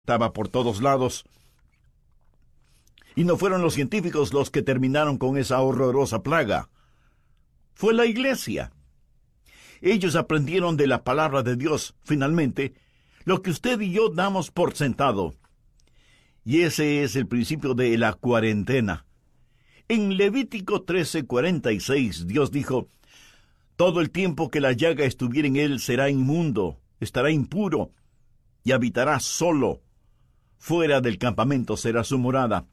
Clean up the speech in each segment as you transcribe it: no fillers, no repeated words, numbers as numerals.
Estaba por todos lados. Y no fueron los científicos los que terminaron con esa horrorosa plaga. Fue la iglesia. Ellos aprendieron de la palabra de Dios, finalmente, lo que usted y yo damos por sentado. Y ese es el principio de la cuarentena. En Levítico 13:46, Dios dijo: todo el tiempo que la llaga estuviera en él será inmundo, estará impuro, y habitará solo. Fuera del campamento será su morada.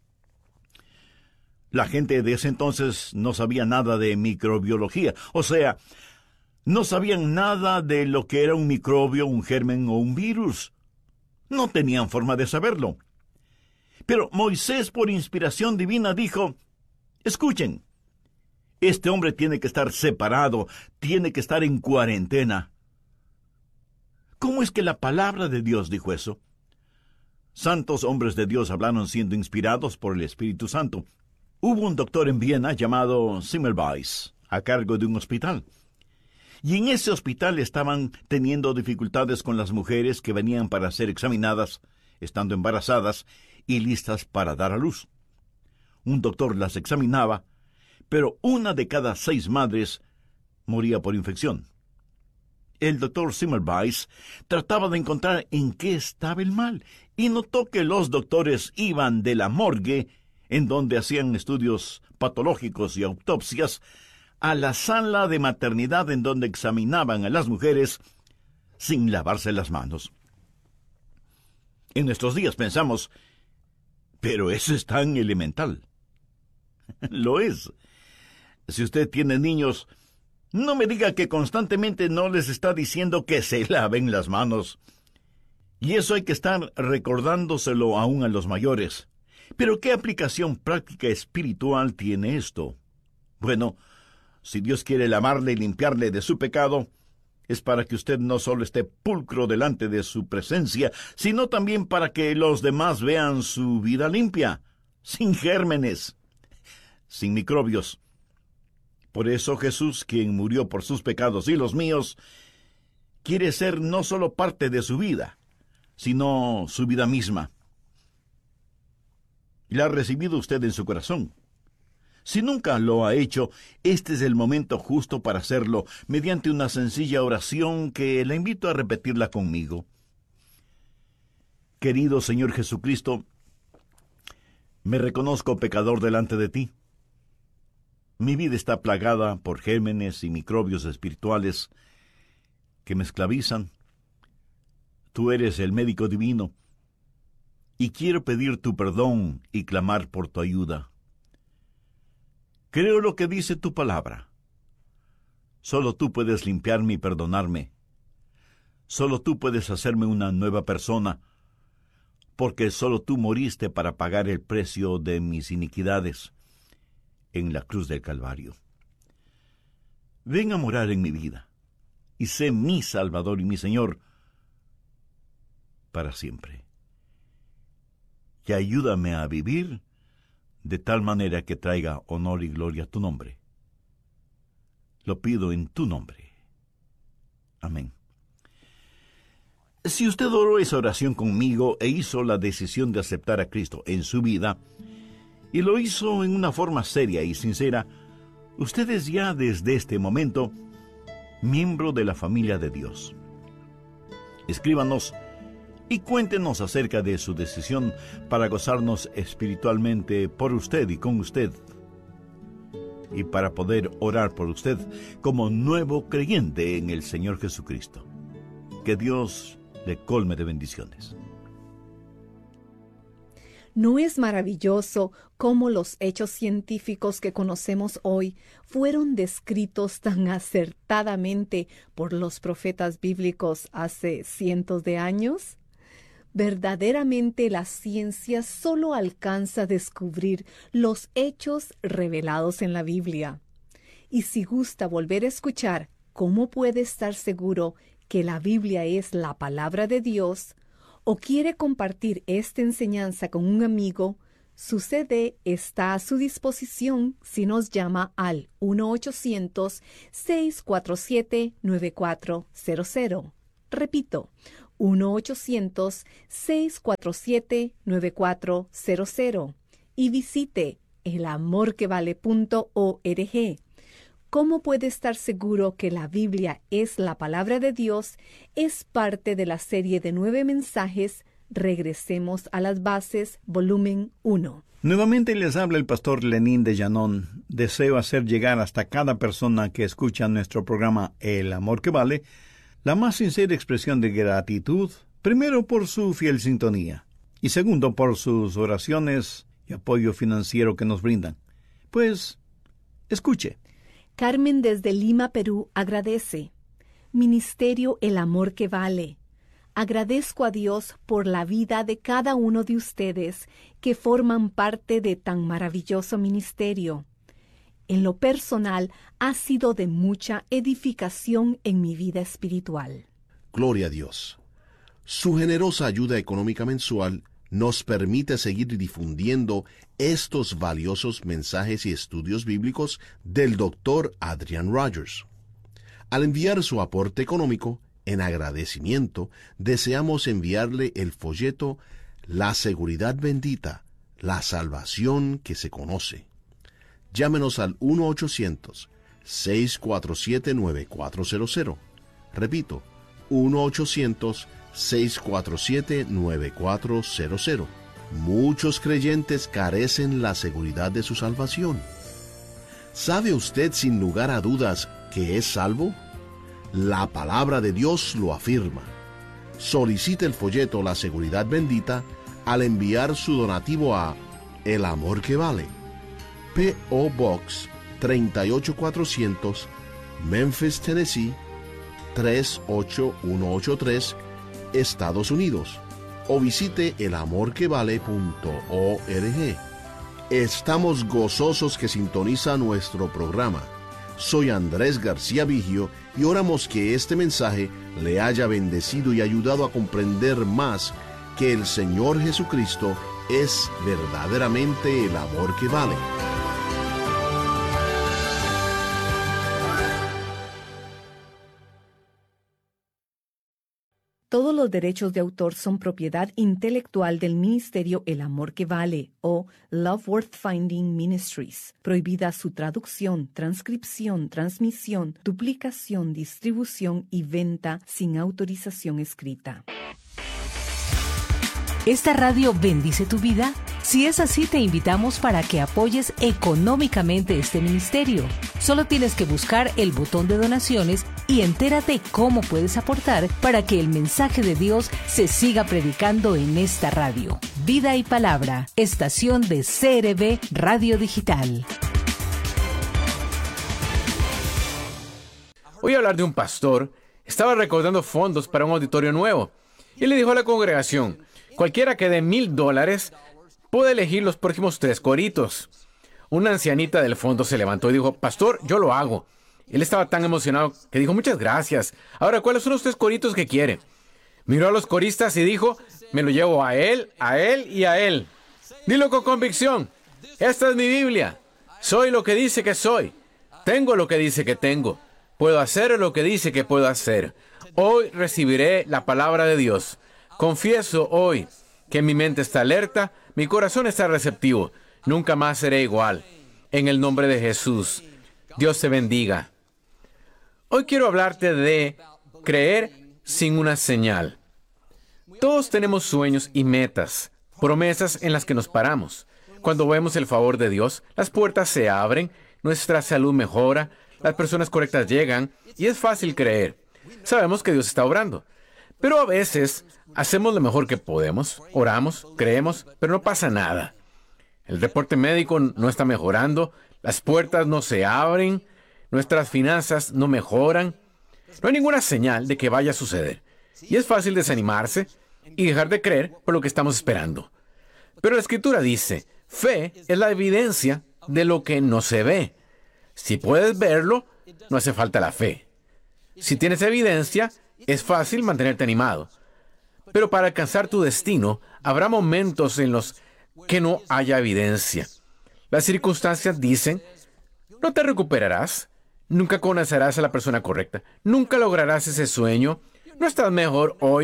La gente de ese entonces no sabía nada de microbiología, o sea, no sabían nada de lo que era un microbio, un germen o un virus. No tenían forma de saberlo. Pero Moisés, por inspiración divina, dijo: escuchen, este hombre tiene que estar separado, tiene que estar en cuarentena. ¿Cómo es que la palabra de Dios dijo eso? Santos hombres de Dios hablaron siendo inspirados por el Espíritu Santo. Hubo un doctor en Viena llamado Semmelweis, a cargo de un hospital. Y en ese hospital estaban teniendo dificultades con las mujeres que venían para ser examinadas, estando embarazadas y listas para dar a luz. Un doctor las examinaba, pero 1 de cada 6 madres moría por infección. El doctor Semmelweis trataba de encontrar en qué estaba el mal, y notó que los doctores iban de la morgue, en donde hacían estudios patológicos y autopsias, a la sala de maternidad en donde examinaban a las mujeres sin lavarse las manos. En nuestros días pensamos, pero eso es tan elemental. Lo es. Si usted tiene niños, no me diga que constantemente no les está diciendo que se laven las manos. Y eso hay que estar recordándoselo aún a los mayores. Pero ¿qué aplicación práctica espiritual tiene esto? Bueno, si Dios quiere lavarle y limpiarle de su pecado, es para que usted no solo esté pulcro delante de su presencia, sino también para que los demás vean su vida limpia, sin gérmenes, sin microbios. Por eso Jesús, quien murió por sus pecados y los míos, quiere ser no solo parte de su vida, sino su vida misma. ¿La ha recibido usted en su corazón? Si nunca lo ha hecho, este es el momento justo para hacerlo, mediante una sencilla oración que la invito a repetirla conmigo. Querido Señor Jesucristo, me reconozco pecador delante de ti. Mi vida está plagada por gérmenes y microbios espirituales que me esclavizan. Tú eres el médico divino, y quiero pedir tu perdón y clamar por tu ayuda. Creo lo que dice tu palabra. Solo tú puedes limpiarme y perdonarme. Solo tú puedes hacerme una nueva persona, porque solo tú moriste para pagar el precio de mis iniquidades en la cruz del Calvario. Ven a morar en mi vida, y sé mi Salvador y mi Señor para siempre. Y ayúdame a vivir de tal manera que traiga honor y gloria a tu nombre. Lo pido en tu nombre. Amén. Si usted oró esa oración conmigo e hizo la decisión de aceptar a Cristo en su vida, y lo hizo en una forma seria y sincera, usted es ya desde este momento miembro de la familia de Dios. Escríbanos y cuéntenos acerca de su decisión para gozarnos espiritualmente por usted y con usted, y para poder orar por usted como nuevo creyente en el Señor Jesucristo. Que Dios le colme de bendiciones. ¿No es maravilloso cómo los hechos científicos que conocemos hoy fueron descritos tan acertadamente por los profetas bíblicos hace cientos de años? Verdaderamente la ciencia solo alcanza a descubrir los hechos revelados en la Biblia. Y si gusta volver a escuchar cómo puede estar seguro que la Biblia es la palabra de Dios, o quiere compartir esta enseñanza con un amigo, su CD está a su disposición si nos llama al 1-800-647-9400. Repito, 1-800-647-9400 y visite elamorquevale.org. ¿Cómo puede estar seguro que la Biblia es la palabra de Dios? Es parte de la serie de 9 mensajes Regresemos a las Bases, volumen 1. Nuevamente les habla el pastor Lenín de Llanón. Deseo hacer llegar hasta cada persona que escucha nuestro programa El Amor que Vale la más sincera expresión de gratitud, primero por su fiel sintonía y segundo por sus oraciones y apoyo financiero que nos brindan. Pues, escuche. Carmen desde Lima, Perú, agradece. Ministerio El Amor que Vale. Agradezco a Dios por la vida de cada uno de ustedes que forman parte de tan maravilloso ministerio. En lo personal, ha sido de mucha edificación en mi vida espiritual. Gloria a Dios. Su generosa ayuda económica mensual nos permite seguir difundiendo estos valiosos mensajes y estudios bíblicos del Dr. Adrian Rogers. Al enviar su aporte económico, en agradecimiento, deseamos enviarle el folleto La Seguridad Bendita, la salvación que se conoce. Llámenos al 1-800-647-9400. Repito, 1-800-647-9400. Muchos creyentes carecen la seguridad de su salvación. ¿Sabe usted sin lugar a dudas que es salvo? La palabra de Dios lo afirma. Solicite el folleto La Seguridad Bendita al enviar su donativo a El Amor que Vale, P.O. Box 38400, Memphis, Tennessee 38183, Estados Unidos, o visite elamorquevale.org. Estamos gozosos que sintoniza nuestro programa. Soy Andrés García Vigio y oramos que este mensaje le haya bendecido y ayudado a comprender más que el Señor Jesucristo es verdaderamente el amor que vale. Todos los derechos de autor son propiedad intelectual del Ministerio El Amor que Vale o Love Worth Finding Ministries. Prohibida su traducción, transcripción, transmisión, duplicación, distribución y venta sin autorización escrita. ¿Esta radio bendice tu vida? Si es así, te invitamos para que apoyes económicamente este ministerio. Solo tienes que buscar el botón de donaciones y entérate cómo puedes aportar para que el mensaje de Dios se siga predicando en esta radio. Vida y Palabra, estación de CRB Radio Digital. Oí hablar de un pastor. Estaba recaudando fondos para un auditorio nuevo y le dijo a la congregación: cualquiera que dé $1,000 puede elegir los próximos 3 coritos. Una ancianita del fondo se levantó y dijo: pastor, yo lo hago. Él estaba tan emocionado que dijo: muchas gracias. Ahora, ¿cuáles son los 3 coritos que quiere? Miró a los coristas y dijo: me lo llevo a él y a él. Dilo con convicción: esta es mi Biblia. Soy lo que dice que soy. Tengo lo que dice que tengo. Puedo hacer lo que dice que puedo hacer. Hoy recibiré la palabra de Dios. Confieso hoy que mi mente está alerta, mi corazón está receptivo. Nunca más seré igual. En el nombre de Jesús, Dios te bendiga. Hoy quiero hablarte de creer sin una señal. Todos tenemos sueños y metas, promesas en las que nos paramos. Cuando vemos el favor de Dios, las puertas se abren, nuestra salud mejora, las personas correctas llegan y es fácil creer. Sabemos que Dios está obrando. Pero a veces hacemos lo mejor que podemos, oramos, creemos, pero no pasa nada. El reporte médico no está mejorando, las puertas no se abren, nuestras finanzas no mejoran. No hay ninguna señal de que vaya a suceder. Y es fácil desanimarse y dejar de creer por lo que estamos esperando. Pero la Escritura dice: fe es la evidencia de lo que no se ve. Si puedes verlo, no hace falta la fe. Si tienes evidencia, es fácil mantenerte animado. Pero para alcanzar tu destino, habrá momentos en los que no haya evidencia. Las circunstancias dicen: no te recuperarás, nunca conocerás a la persona correcta, nunca lograrás ese sueño, no estás mejor hoy,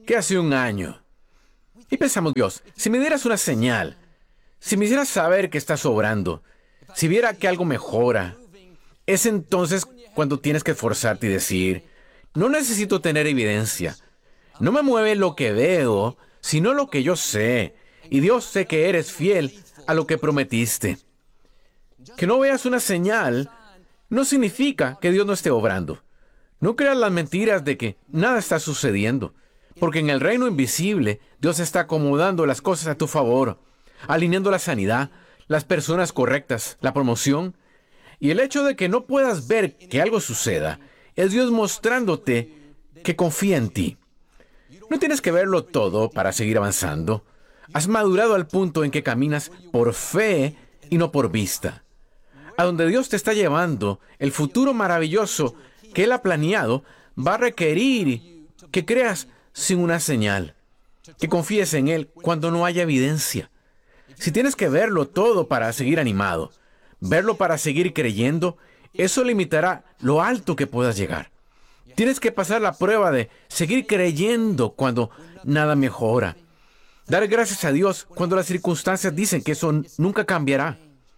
que hace un año. Y pensamos, Dios, si me dieras una señal, si me hicieras saber que estás obrando, si viera que algo mejora, es entonces cuando tienes que esforzarte y decir, no necesito tener evidencia. No me mueve lo que veo, sino lo que yo sé. Y Dios, sé que eres fiel a lo que prometiste. Que no veas una señal no significa que Dios no esté obrando. No creas las mentiras de que nada está sucediendo, porque en el reino invisible Dios está acomodando las cosas a tu favor, alineando la sanidad, las personas correctas, la promoción. Y el hecho de que no puedas ver que algo suceda es Dios mostrándote que confía en ti. No tienes que verlo todo para seguir avanzando. Has madurado al punto en que caminas por fe y no por vista. A donde Dios te está llevando, el futuro maravilloso que Él ha planeado va a requerir que creas sin una señal, que confíes en Él cuando no haya evidencia. Si tienes que verlo todo para seguir animado, verlo para seguir creyendo, eso limitará lo alto que puedas llegar. Tienes que pasar la prueba de seguir creyendo cuando nada mejora. Dar gracias a Dios cuando las circunstancias dicen que eso nunca cambiará.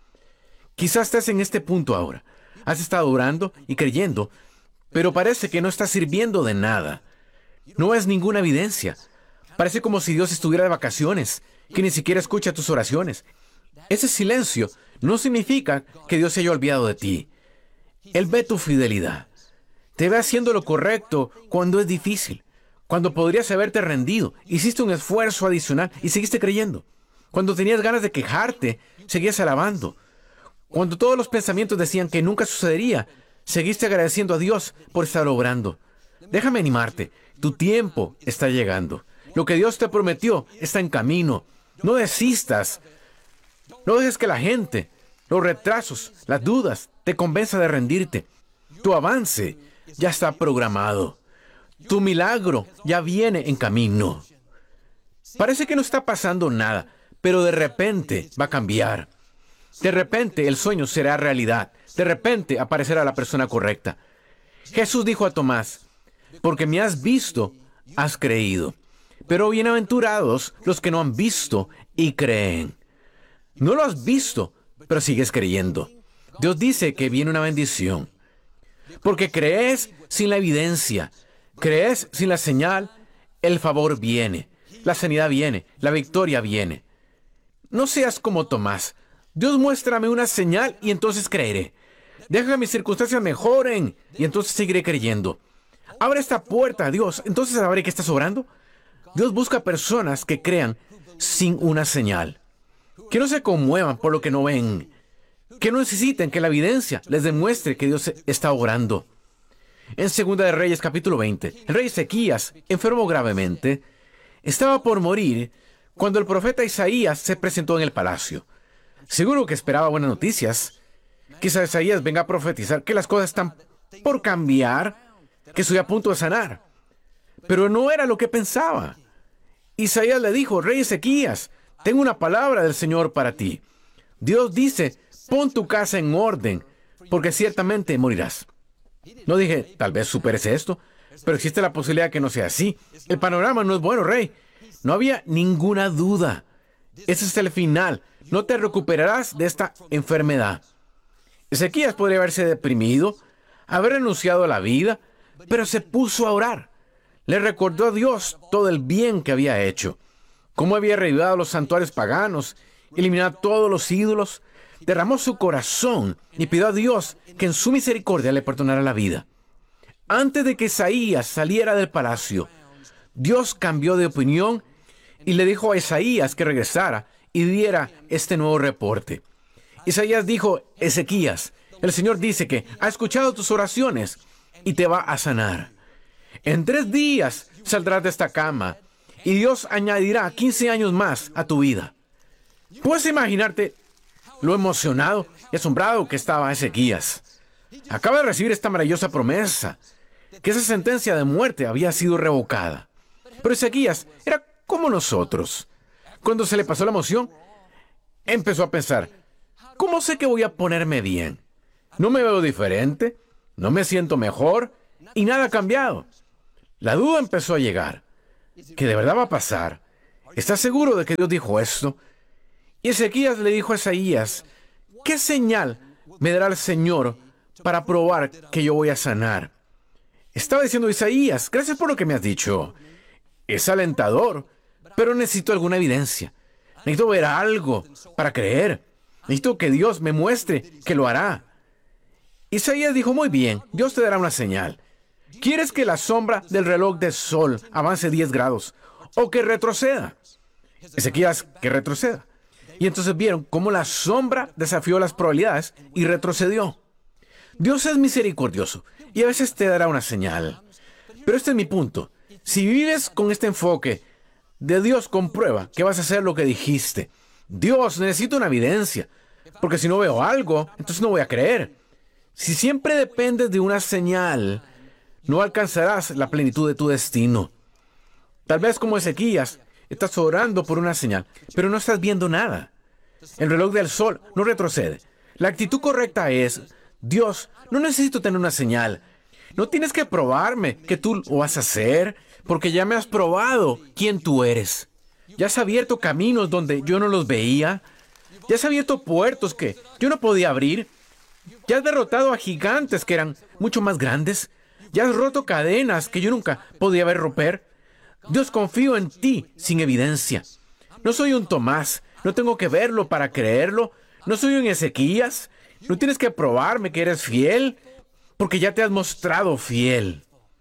Quizás estés en este punto ahora. Has estado orando y creyendo, pero parece que no está sirviendo de nada. No ves ninguna evidencia. Parece como si Dios estuviera de vacaciones, que ni siquiera escucha tus oraciones. Ese silencio no significa que Dios se haya olvidado de ti. Él ve tu fidelidad. Te ve haciendo lo correcto cuando es difícil, cuando podrías haberte rendido. Hiciste un esfuerzo adicional y seguiste creyendo. Cuando tenías ganas de quejarte, seguías alabando. Cuando todos los pensamientos decían que nunca sucedería, seguiste agradeciendo a Dios por estar obrando. Déjame animarte. Tu tiempo está llegando. Lo que Dios te prometió está en camino. No desistas. No dejes que la gente, los retrasos, las dudas, te convenza de rendirte. Tu avance ya está programado. Tu milagro ya viene en camino. Parece que no está pasando nada, pero de repente va a cambiar. De repente el sueño será realidad. De repente aparecerá la persona correcta. Jesús dijo a Tomás, porque me has visto, has creído. Pero bienaventurados los que no han visto y creen. No lo has visto, pero sigues creyendo. Dios dice que viene una bendición. Porque crees sin la evidencia, crees sin la señal, el favor viene, la sanidad viene, la victoria viene. No seas como Tomás. Dios, muéstrame una señal y entonces creeré. Deja que mis circunstancias mejoren y entonces seguiré creyendo. Abre esta puerta, Dios, entonces sabré que estás obrando. Dios busca personas que crean sin una señal, que no se conmuevan por lo que no ven, que no necesiten que la evidencia les demuestre que Dios está obrando. En 2 de Reyes, capítulo 20, el rey Ezequías, enfermo gravemente, estaba por morir cuando el profeta Isaías se presentó en el palacio. Seguro que esperaba buenas noticias. Quizás Isaías venga a profetizar que las cosas están por cambiar, que estoy a punto de sanar. Pero no era lo que pensaba. Isaías le dijo, rey Ezequías, tengo una palabra del Señor para ti. Dios dice, pon tu casa en orden, porque ciertamente morirás. No dije, tal vez superes esto, pero existe la posibilidad que no sea así. El panorama no es bueno, rey. No había ninguna duda. Ese es el final. No te recuperarás de esta enfermedad. Ezequías podría haberse deprimido, haber renunciado a la vida, pero se puso a orar. Le recordó a Dios todo el bien que había hecho, cómo había reavivado los santuarios paganos, eliminado todos los ídolos, derramó su corazón y pidió a Dios que en su misericordia le perdonara la vida. Antes de que Isaías saliera del palacio, Dios cambió de opinión y le dijo a Isaías que regresara y diera este nuevo reporte. Isaías dijo, Ezequías, el Señor dice que ha escuchado tus oraciones y te va a sanar. En 3 días saldrás de esta cama y Dios añadirá 15 años más a tu vida. ¿Puedes imaginarte lo emocionado y asombrado que estaba Ezequías? Acaba de recibir esta maravillosa promesa, que esa sentencia de muerte había sido revocada. Pero Ezequías era como nosotros. Cuando se le pasó la emoción, empezó a pensar, ¿cómo sé que voy a ponerme bien? No me veo diferente, no me siento mejor y nada ha cambiado. La duda empezó a llegar. que de verdad va a pasar? ¿Estás seguro de que Dios dijo esto? Y Ezequías le dijo a Isaías, ¿qué señal me dará el Señor para probar que yo voy a sanar? Estaba diciendo Isaías, gracias por lo que me has dicho. Es alentador, pero necesito alguna evidencia. Necesito ver algo para creer. Necesito que Dios me muestre que lo hará. Isaías dijo, muy bien, Dios te dará una señal. ¿Quieres que la sombra del reloj del sol avance 10 grados o que retroceda? Ezequías, que retroceda. Y entonces vieron cómo la sombra desafió las probabilidades y retrocedió. Dios es misericordioso y a veces te dará una señal. Pero este es mi punto. Si vives con este enfoque de Dios comprueba que vas a hacer lo que dijiste. Dios, necesita una evidencia, porque si no veo algo, entonces no voy a creer. Si siempre dependes de una señal, no alcanzarás la plenitud de tu destino. Tal vez como Ezequías, estás orando por una señal, pero no estás viendo nada. El reloj del sol no retrocede. La actitud correcta es, Dios, no necesito tener una señal. No tienes que probarme que tú lo vas a hacer, porque ya me has probado quién tú eres. Ya has abierto caminos donde yo no los veía. Ya has abierto puertos que yo no podía abrir. Ya has derrotado a gigantes que eran mucho más grandes. Ya has roto cadenas que yo nunca podía ver romper. Dios, confío en ti sin evidencia. No soy un Tomás. No tengo que verlo para creerlo. No soy un Ezequías. No tienes que probarme que eres fiel, porque ya te has mostrado fiel.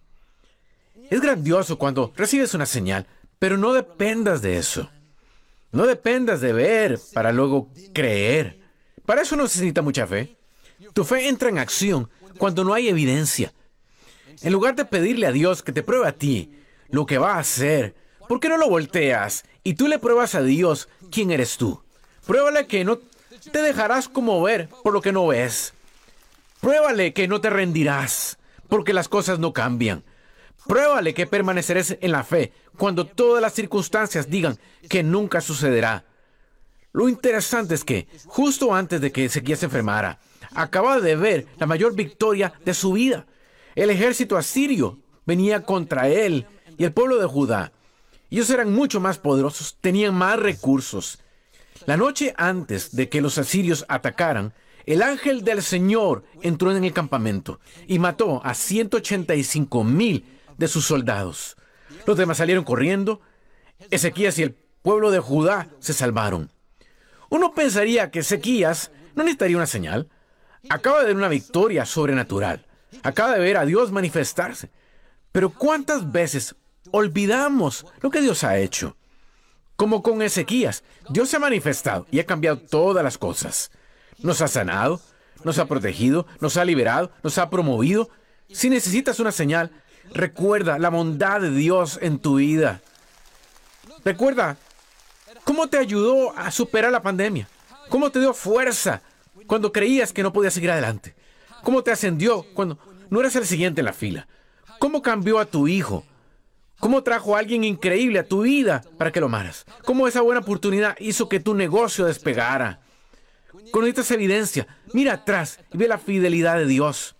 Es grandioso cuando recibes una señal, pero no dependas de eso. No dependas de ver para luego creer. Para eso no necesita mucha fe. Tu fe entra en acción cuando no hay evidencia. En lugar de pedirle a Dios que te pruebe a ti lo que va a hacer, ¿por qué no lo volteas y tú le pruebas a Dios quién eres tú? Pruébale que no te dejarás conmover por lo que no ves. Pruébale que no te rendirás porque las cosas no cambian. Pruébale que permanecerás en la fe cuando todas las circunstancias digan que nunca sucederá. Lo interesante es que, justo antes de que Ezequías se enfermara, acababa de ver la mayor victoria de su vida. El ejército asirio venía contra él y el pueblo de Judá. Ellos eran mucho más poderosos, tenían más recursos. La noche antes de que los asirios atacaran, el ángel del Señor entró en el campamento y mató a 185,000 de sus soldados. Los demás salieron corriendo. Ezequías y el pueblo de Judá se salvaron. Uno pensaría que Ezequías no necesitaría una señal. Acaba de ver una victoria sobrenatural. Acaba de ver a Dios manifestarse. Pero ¿cuántas veces olvidamos lo que Dios ha hecho? Como con Ezequías, Dios se ha manifestado y ha cambiado todas las cosas. Nos ha sanado, nos ha protegido, nos ha liberado, nos ha promovido. Si necesitas una señal, recuerda la bondad de Dios en tu vida. Recuerda cómo te ayudó a superar la pandemia. Cómo te dio fuerza cuando creías que no podías seguir adelante. Cómo te ascendió cuando no eras el siguiente en la fila. Cómo cambió a tu hijo. Cómo trajo a alguien increíble a tu vida para que lo amaras. Cómo esa buena oportunidad hizo que tu negocio despegara. Cuando necesitas evidencia, mira atrás y ve la fidelidad de Dios.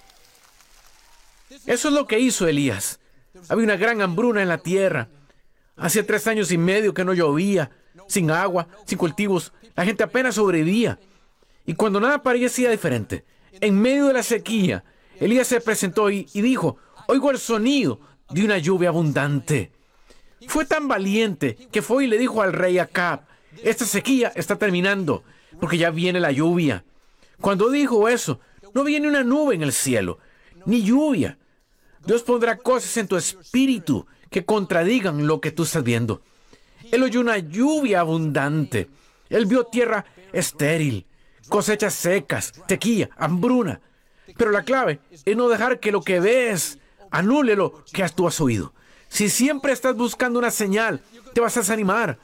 Eso es lo que hizo Elías. Había una gran hambruna en la tierra. Hacía 3 años y medio que no llovía, sin agua, sin cultivos. La gente apenas sobrevivía. Y cuando nada parecía diferente, en medio de la sequía, Elías se presentó y dijo, oigo el sonido de una lluvia abundante. Fue tan valiente que fue y le dijo al rey Acab, esta sequía está terminando, porque ya viene la lluvia. Cuando dijo eso, no viene una nube en el cielo, ni lluvia. Dios pondrá cosas en tu espíritu que contradigan lo que tú estás viendo. Él oyó una lluvia abundante. Él vio tierra estéril, cosechas secas, sequía, hambruna. Pero la clave es no dejar que lo que ves anule lo que tú has oído. Si siempre estás buscando una señal, te vas a desanimar.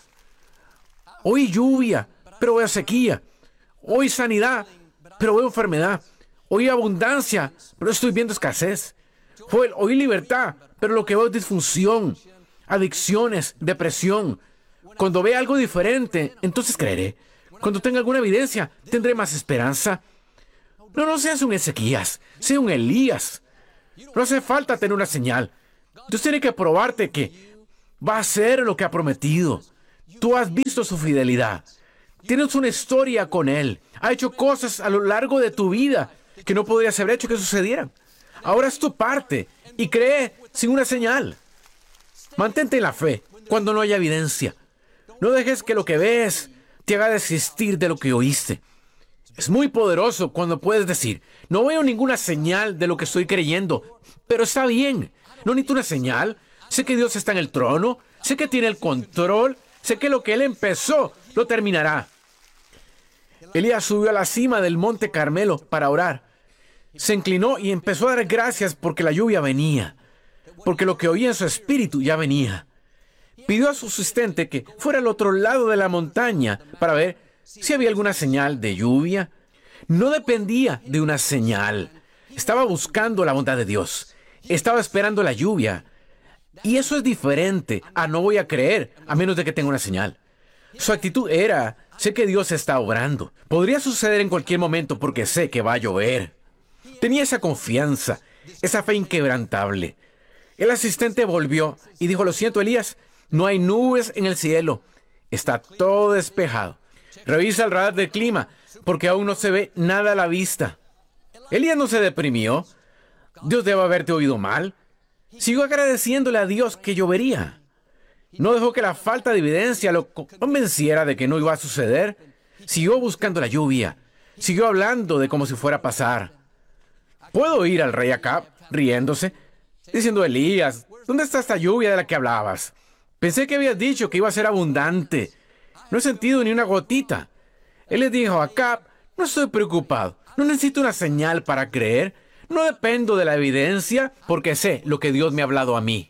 Oí lluvia, pero veo sequía. Oí sanidad, pero veo enfermedad. Oí abundancia, pero estoy viendo escasez. Oí libertad, pero lo que veo es disfunción, adicciones, depresión. Cuando vea algo diferente, entonces creeré. Cuando tenga alguna evidencia, tendré más esperanza. No seas un Ezequías, sea un Elías. No hace falta tener una señal. Dios tiene que probarte que va a hacer lo que ha prometido. Tú has visto su fidelidad. Tienes una historia con Él. Ha hecho cosas a lo largo de tu vida que no podrías haber hecho que sucedieran. Ahora es tu parte y cree sin una señal. Mantente en la fe cuando no haya evidencia. No dejes que lo que ves te haga desistir de lo que oíste. Es muy poderoso cuando puedes decir, no veo ninguna señal de lo que estoy creyendo, pero está bien. No necesito una señal. Sé que Dios está en el trono. Sé que tiene el control. Sé que lo que Él empezó, lo terminará. Elías subió a la cima del monte Carmelo para orar. Se inclinó y empezó a dar gracias porque la lluvia venía, porque lo que oía en su espíritu ya venía. Pidió a su asistente que fuera al otro lado de la montaña para ver si había alguna señal de lluvia. No dependía de una señal. Estaba buscando la bondad de Dios. Estaba esperando la lluvia. Y eso es diferente a no voy a creer a menos de que tenga una señal. Su actitud era, sé que Dios está obrando. Podría suceder en cualquier momento porque sé que va a llover. Tenía esa confianza, esa fe inquebrantable. El asistente volvió y dijo, lo siento, Elías, no hay nubes en el cielo. Está todo despejado. Revisa el radar del clima porque aún no se ve nada a la vista. Elías no se deprimió. Dios debe haberte oído mal. Siguió agradeciéndole a Dios que llovería. No dejó que la falta de evidencia lo convenciera de que no iba a suceder. Siguió buscando la lluvia. Siguió hablando de como si fuera a pasar. Puedo oír al rey Acab riéndose, diciendo, Elías, ¿dónde está esta lluvia de la que hablabas? Pensé que habías dicho que iba a ser abundante. No he sentido ni una gotita. Él les dijo, Acab, no estoy preocupado. No necesito una señal para creer. No dependo de la evidencia porque sé lo que Dios me ha hablado a mí.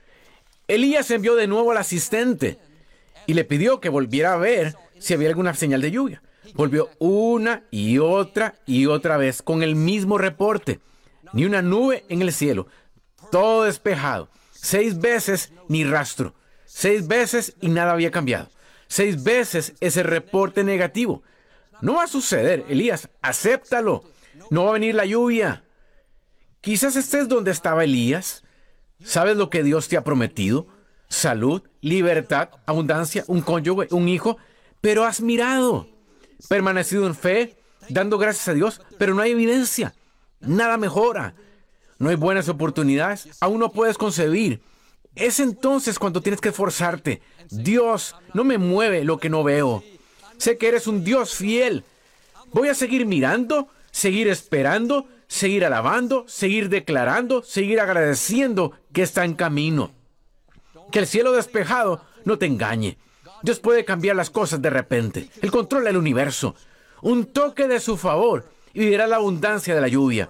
Elías envió de nuevo al asistente y le pidió que volviera a ver si había alguna señal de lluvia. Volvió una y otra vez con el mismo reporte. Ni una nube en el cielo. Todo despejado. 6 veces ni rastro. 6 veces y nada había cambiado. 6 veces ese reporte negativo. No va a suceder, Elías. Acéptalo. No va a venir la lluvia. Quizás estés donde estaba Elías. ¿Sabes lo que Dios te ha prometido? Salud, libertad, abundancia, un cónyuge, un hijo. Pero has mirado, permanecido en fe, dando gracias a Dios, pero no hay evidencia. Nada mejora. No hay buenas oportunidades. Aún no puedes concebir. Es entonces cuando tienes que esforzarte. Dios, no me mueve lo que no veo. Sé que eres un Dios fiel. Voy a seguir mirando, seguir esperando, seguir alabando, seguir declarando, seguir agradeciendo que está en camino. Que el cielo despejado no te engañe. Dios puede cambiar las cosas de repente. Él controla el universo. Un toque de su favor y verá la abundancia de la lluvia.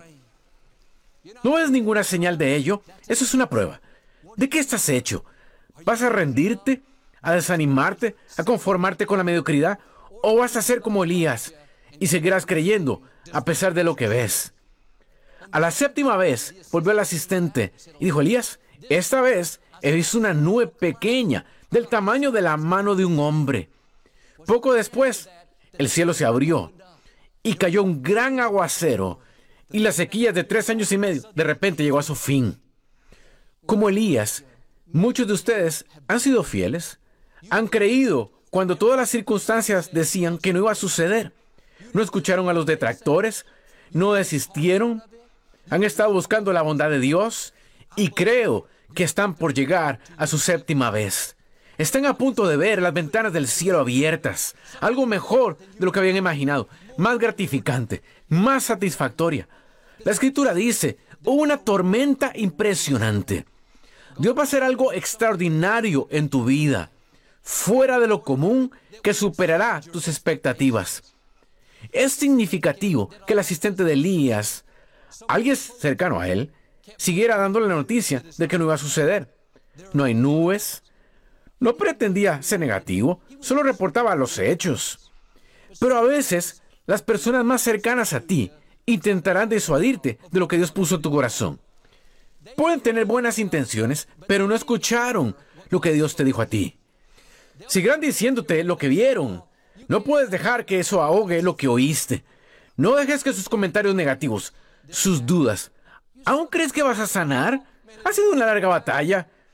¿No ves ninguna señal de ello? Eso es una prueba. ¿De qué estás hecho? ¿Vas a rendirte? ¿A desanimarte? ¿A conformarte con la mediocridad? ¿O vas a ser como Elías y seguirás creyendo a pesar de lo que ves? A la 7ª vez volvió el asistente y dijo, Elías, esta vez he visto una nube pequeña del tamaño de la mano de un hombre. Poco después, el cielo se abrió y cayó un gran aguacero y la sequía de 3 años y medio de repente llegó a su fin. Como Elías, muchos de ustedes han sido fieles, han creído cuando todas las circunstancias decían que no iba a suceder. No escucharon a los detractores, no desistieron, han estado buscando la bondad de Dios y creo que están por llegar a su 7ª vez. Están a punto de ver las ventanas del cielo abiertas, algo mejor de lo que habían imaginado, más gratificante, más satisfactoria. La Escritura dice, hubo una tormenta impresionante. Dios va a hacer algo extraordinario en tu vida, fuera de lo común, que superará tus expectativas. Es significativo que el asistente de Elías, alguien cercano a él, siguiera dándole la noticia de que no iba a suceder. No hay nubes. No pretendía ser negativo, solo reportaba los hechos. Pero a veces, las personas más cercanas a ti intentarán disuadirte de lo que Dios puso en tu corazón. Pueden tener buenas intenciones, pero no escucharon lo que Dios te dijo a ti. Seguirán diciéndote lo que vieron. No puedes dejar que eso ahogue lo que oíste. No dejes que sus comentarios negativos, sus dudas. ¿Aún crees que vas a sanar? Ha sido una larga batalla.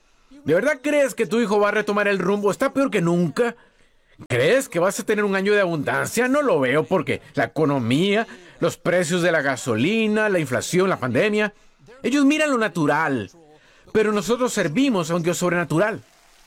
¿De verdad crees que tu hijo va a retomar el rumbo? Está peor que nunca. ¿Crees que vas a tener un año de abundancia? No lo veo porque la economía, los precios de la gasolina, la inflación, la pandemia. Ellos miran lo natural, pero nosotros servimos a un Dios sobrenatural.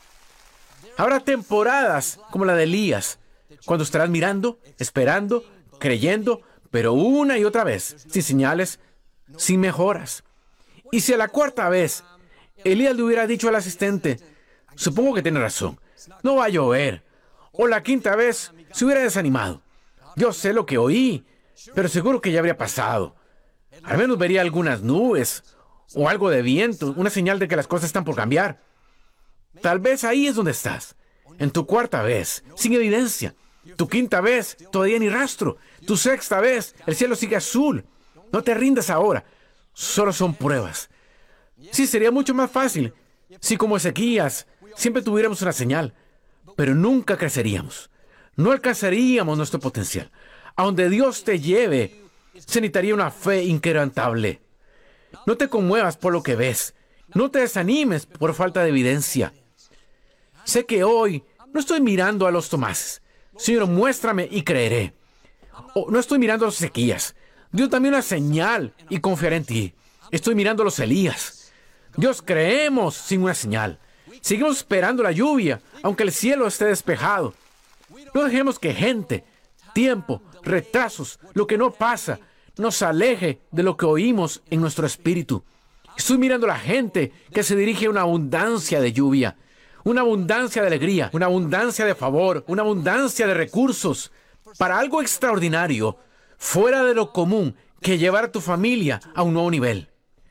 Habrá temporadas como la de Elías, cuando estarás mirando, esperando, creyendo, pero una y otra vez, sin señales, sin mejoras. Y si a la cuarta vez Elías le hubiera dicho al asistente, supongo que tiene razón, no va a llover, o la quinta vez se hubiera desanimado. Yo sé lo que oí, pero seguro que ya habría pasado. Al menos vería algunas nubes, o algo de viento, una señal de que las cosas están por cambiar. Tal vez ahí es donde estás, en tu cuarta vez, sin evidencia. Tu quinta vez, todavía ni rastro. Tu sexta vez, el cielo sigue azul. No te rindas ahora, solo son pruebas. Sí, sería mucho más fácil si como Ezequías siempre tuviéramos una señal, pero nunca creceríamos. No alcanzaríamos nuestro potencial. A donde Dios te lleve, se necesitaría una fe inquebrantable. No te conmuevas por lo que ves. No te desanimes por falta de evidencia. Sé que hoy no estoy mirando a los Tomases. Señor, muéstrame y creeré. No estoy mirando a los Ezequías. Dios, dame una señal y confiaré en ti. Estoy mirando a los Elías. Dios, creemos sin una señal. Seguimos esperando la lluvia, aunque el cielo esté despejado. No dejemos que gente, tiempo, retrasos, lo que no pasa, nos aleje de lo que oímos en nuestro espíritu. Estoy mirando a la gente que se dirige a una abundancia de lluvia, una abundancia de alegría, una abundancia de favor, una abundancia de recursos, para algo extraordinario, fuera de lo común, que llevar a tu familia a un nuevo nivel.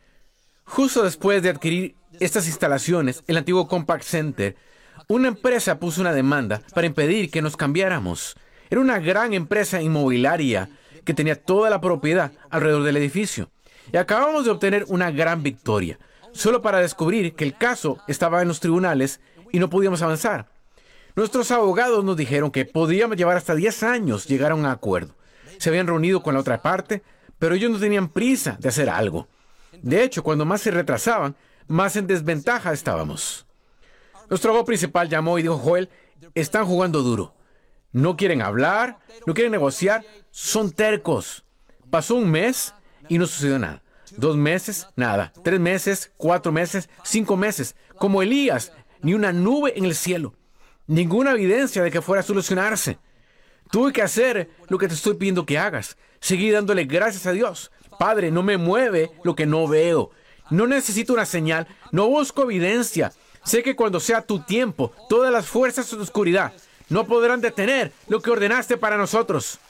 Justo después de adquirir estas instalaciones, el antiguo Compaq Center, una empresa puso una demanda para impedir que nos cambiáramos. Era una gran empresa inmobiliaria que tenía toda la propiedad alrededor del edificio. Y acabamos de obtener una gran victoria, solo para descubrir que el caso estaba en los tribunales y no podíamos avanzar. Nuestros abogados nos dijeron que podíamos llevar hasta 10 años llegar a un acuerdo. Se habían reunido con la otra parte, pero ellos no tenían prisa de hacer algo. De hecho, cuando más se retrasaban, más en desventaja estábamos. Nuestro abogado principal llamó y dijo, Joel, están jugando duro. No quieren hablar, no quieren negociar, son tercos. Pasó un mes y no sucedió nada. 2 meses, nada. 3 meses, 4 meses, 5 meses. Como Elías, ni una nube en el cielo. Ninguna evidencia de que fuera a solucionarse. Tuve que hacer lo que te estoy pidiendo que hagas. Seguí dándole gracias a Dios. Padre, no me mueve lo que no veo. No necesito una señal. No busco evidencia. Sé que cuando sea tu tiempo, todas las fuerzas de la oscuridad no podrán detener lo que ordenaste para nosotros.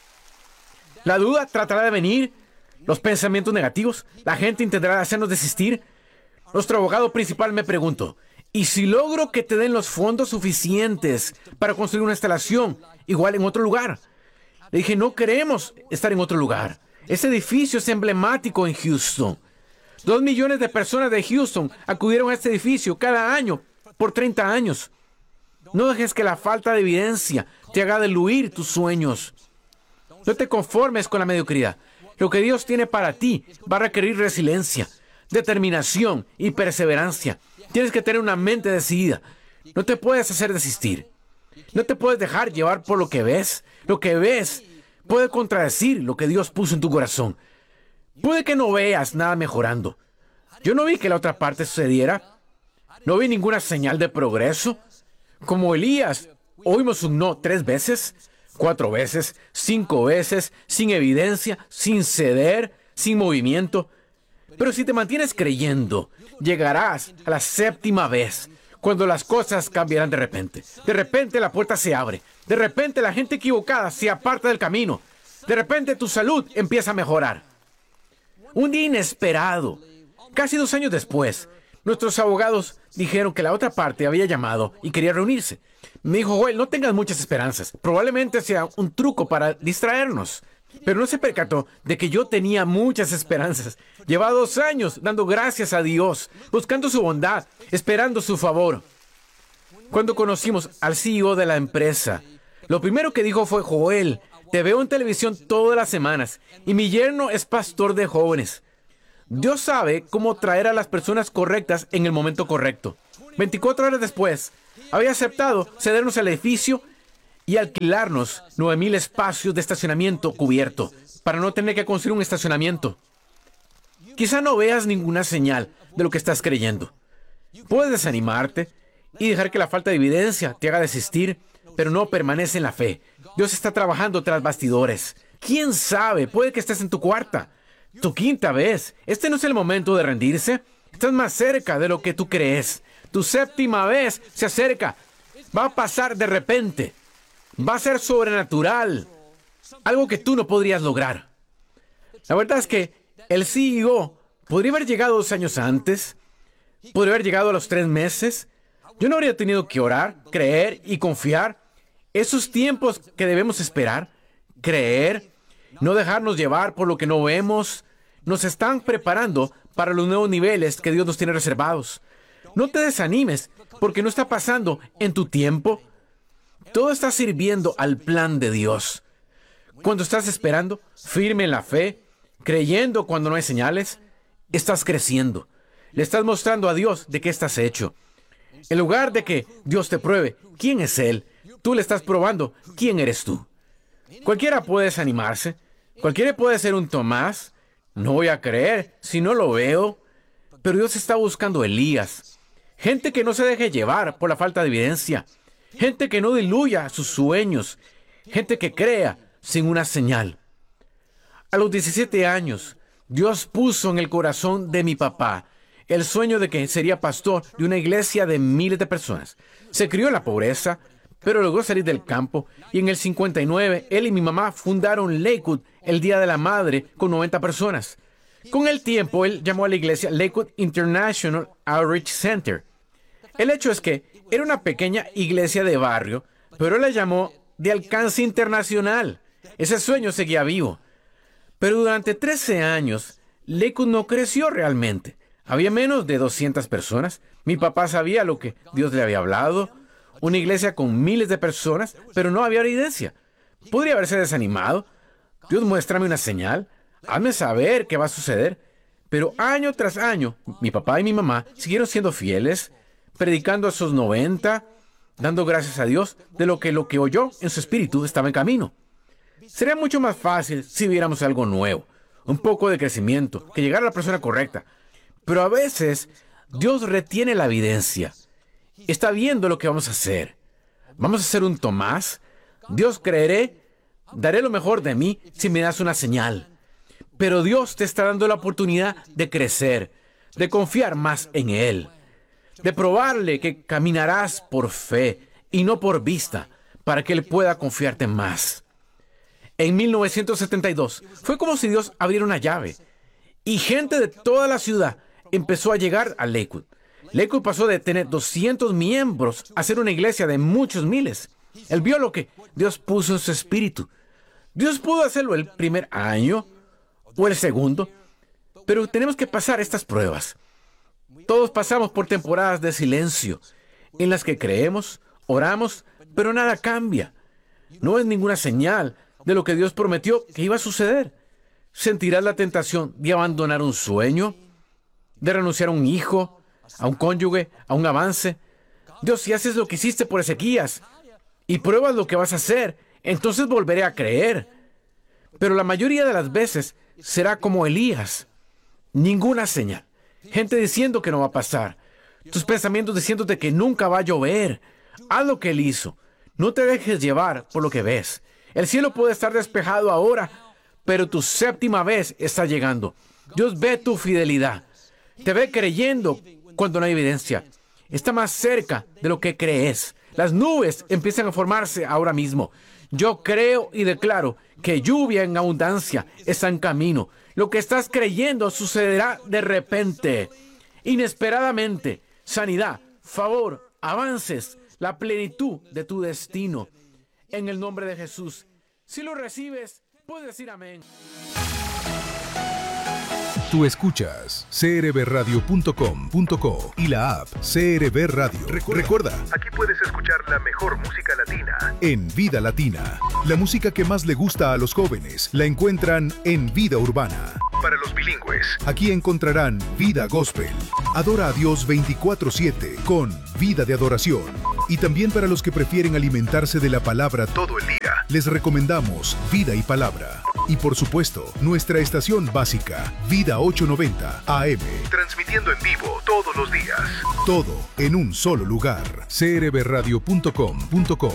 La duda tratará de venir. Los pensamientos negativos. La gente intentará hacernos desistir. Nuestro abogado principal me preguntó, ¿y si logro que te den los fondos suficientes para construir una instalación igual en otro lugar? Le dije, no queremos estar en otro lugar. Ese edificio es emblemático en Houston. 2 millones de personas de Houston acudieron a este edificio cada año por 30 años. No dejes que la falta de evidencia te haga diluir tus sueños. No te conformes con la mediocridad. Lo que Dios tiene para ti va a requerir resiliencia, determinación y perseverancia. Tienes que tener una mente decidida. No te puedes hacer desistir. No te puedes dejar llevar por lo que ves. Lo que ves puede contradecir lo que Dios puso en tu corazón. Puede que no veas nada mejorando. Yo no vi que la otra parte sucediera. No vi ninguna señal de progreso. Como Elías, oímos un no 3 veces, 4 veces, 5 veces, sin evidencia, sin ceder, sin movimiento. Pero si te mantienes creyendo, llegarás a la 7ª vez, cuando las cosas cambiarán de repente. De repente la puerta se abre. De repente la gente equivocada se aparta del camino. De repente tu salud empieza a mejorar. Un día inesperado, casi 2 años después, nuestros abogados dijeron que la otra parte había llamado y quería reunirse. Me dijo, Joel, no tengas muchas esperanzas. Probablemente sea un truco para distraernos. Pero no se percató de que yo tenía muchas esperanzas. Llevaba 2 años dando gracias a Dios, buscando su bondad, esperando su favor. Cuando conocimos al CEO de la empresa, lo primero que dijo fue, Joel, te veo en televisión todas las semanas y mi yerno es pastor de jóvenes. Dios sabe cómo traer a las personas correctas en el momento correcto. 24 horas después, había aceptado cedernos el edificio y alquilarnos 9,000 espacios de estacionamiento cubierto para no tener que construir un estacionamiento. Quizá no veas ninguna señal de lo que estás creyendo. Puedes desanimarte y dejar que la falta de evidencia te haga desistir, pero no permanece en la fe. Dios está trabajando tras bastidores. ¿Quién sabe? Puede que estés en tu cuarta, tu quinta vez. Este no es el momento de rendirse. Estás más cerca de lo que tú crees. Tu séptima vez se acerca. Va a pasar de repente. Va a ser sobrenatural. Algo que tú no podrías lograr. La verdad es que el CEO podría haber llegado 2 años antes. Podría haber llegado a los 3 meses. Yo no habría tenido que orar, creer y confiar. Esos tiempos que debemos esperar, creer, no dejarnos llevar por lo que no vemos, nos están preparando para los nuevos niveles que Dios nos tiene reservados. No te desanimes porque no está pasando en tu tiempo. Todo está sirviendo al plan de Dios. Cuando estás esperando, firme en la fe, creyendo cuando no hay señales, estás creciendo. Le estás mostrando a Dios de qué estás hecho. En lugar de que Dios te pruebe quién es Él, tú le estás probando quién eres tú. Cualquiera puede desanimarse. Cualquiera puede ser un Tomás. No voy a creer si no lo veo. Pero Dios está buscando Elías. Gente que no se deje llevar por la falta de evidencia. Gente que no diluya sus sueños. Gente que crea sin una señal. A los 17 años, Dios puso en el corazón de mi papá el sueño de que sería pastor de una iglesia de miles de personas. Se crió en la pobreza, pero logró salir del campo, y en el 59, él y mi mamá fundaron Lakewood el Día de la Madre con 90 personas. Con el tiempo, él llamó a la iglesia Lakewood International Outreach Center. El hecho es que era una pequeña iglesia de barrio, pero él la llamó de alcance internacional. Ese sueño seguía vivo. Pero durante 13 años, Lakewood no creció realmente. Había menos de 200 personas. Mi papá sabía lo que Dios le había hablado. Una iglesia con miles de personas, pero no había evidencia. Podría haberse desanimado. Dios, muéstrame una señal. Hazme saber qué va a suceder. Pero año tras año, mi papá y mi mamá siguieron siendo fieles, predicando a esos 90, dando gracias a Dios de lo que oyó en su espíritu estaba en camino. Sería mucho más fácil si viéramos algo nuevo, un poco de crecimiento, que llegara a la persona correcta. Pero a veces Dios retiene la evidencia. Está viendo lo que vamos a hacer. ¿Vamos a hacer un Tomás? Dios, creeré, daré lo mejor de mí si me das una señal. Pero Dios te está dando la oportunidad de crecer, de confiar más en Él, de probarle que caminarás por fe y no por vista, para que Él pueda confiarte más. En 1972 fue como si Dios abriera una llave y gente de toda la ciudad empezó a llegar a Lakewood. Lakewood pasó de tener 200 miembros a ser una iglesia de muchos miles. Él vio lo que Dios puso en su espíritu. Dios pudo hacerlo el primer año o el segundo, pero tenemos que pasar estas pruebas. Todos pasamos por temporadas de silencio en las que creemos, oramos, pero nada cambia. No es ninguna señal de lo que Dios prometió que iba a suceder. Sentirás la tentación de abandonar un sueño, de renunciar a un hijo, a un cónyuge, a un avance. Dios, si haces lo que hiciste por Ezequías y pruebas lo que vas a hacer, entonces volveré a creer. Pero la mayoría de las veces será como Elías. Ninguna señal. Gente diciendo que no va a pasar. Tus pensamientos diciéndote que nunca va a llover. Haz lo que Él hizo. No te dejes llevar por lo que ves. El cielo puede estar despejado ahora, pero tu séptima vez está llegando. Dios ve tu fidelidad. Te ve creyendo cuando no hay evidencia. Está más cerca de lo que crees. Las nubes empiezan a formarse ahora mismo. Yo creo y declaro que lluvia en abundancia está en camino. Lo que estás creyendo sucederá de repente, inesperadamente. Sanidad, favor, avances, la plenitud de tu destino. En el nombre de Jesús. Si lo recibes, puedes decir amén. Tú escuchas crbradio.com.co y la app CRB Radio. Recuerda, aquí puedes escuchar la mejor música latina. En Vida Latina, la música que más le gusta a los jóvenes la encuentran en Vida Urbana. Para los bilingües, aquí encontrarán Vida Gospel, Adora a Dios 24/7 con Vida de Adoración. Y también para los que prefieren alimentarse de la palabra todo el día, les recomendamos Vida y Palabra. Y por supuesto, nuestra estación básica, Vida 890 AM. Transmitiendo en vivo todos los días. Todo en un solo lugar. crbradio.com.co.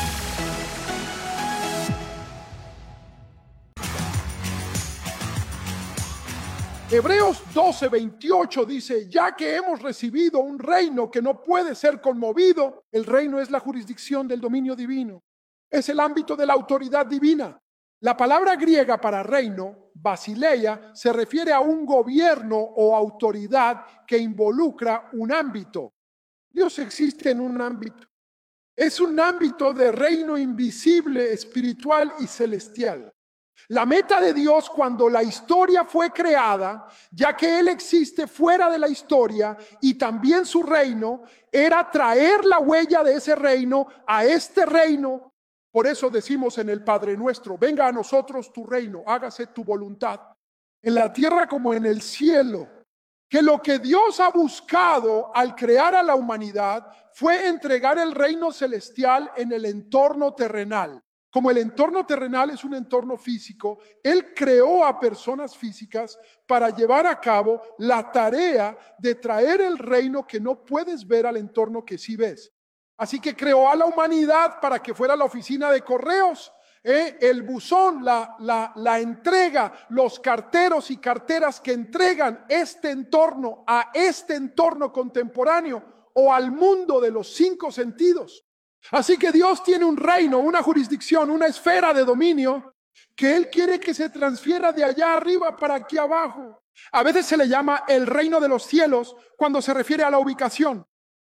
Hebreos 12:28 dice, ya que hemos recibido un reino que no puede ser conmovido, el reino es la jurisdicción del dominio divino, es el ámbito de la autoridad divina. La palabra griega para reino, basileia, se refiere a un gobierno o autoridad que involucra un ámbito. Dios existe en un ámbito. Es un ámbito de reino invisible, espiritual y celestial. La meta de Dios cuando la historia fue creada, ya que Él existe fuera de la historia y también su reino, era traer la huella de ese reino a este reino. Por eso decimos en el Padre Nuestro, venga a nosotros tu reino, hágase tu voluntad, en la tierra como en el cielo. Que lo que Dios ha buscado al crear a la humanidad fue entregar el reino celestial en el entorno terrenal. Como el entorno terrenal es un entorno físico, Él creó a personas físicas para llevar a cabo la tarea de traer el reino que no puedes ver al entorno que sí ves. Así que creó a la humanidad para que fuera la oficina de correos, el buzón, la entrega, los carteros y carteras que entregan este entorno a este entorno contemporáneo o al mundo de los 5 sentidos. Así que Dios tiene un reino, una jurisdicción, una esfera de dominio que Él quiere que se transfiera de allá arriba para aquí abajo. A veces se le llama el reino de los cielos cuando se refiere a la ubicación.